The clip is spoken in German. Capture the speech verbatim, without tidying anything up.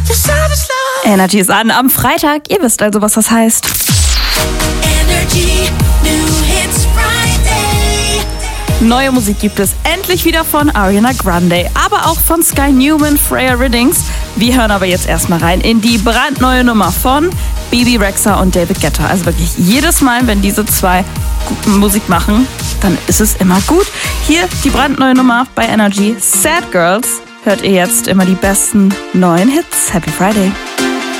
Energy ist an am Freitag. Ihr wisst also, was das heißt. Energy New Hits Friday. Neue Musik gibt es endlich wieder von Ariana Grande, aber auch von Sky Newman, Freya Riddings. Wir hören aber jetzt erstmal rein in die brandneue Nummer von Bebe Rexha und David Guetta. Also wirklich jedes Mal, wenn diese zwei Musik machen, dann ist es immer gut. Hier die brandneue Nummer bei Energy, Sad Girls. Hört ihr jetzt immer die besten neuen Hits. Happy Friday.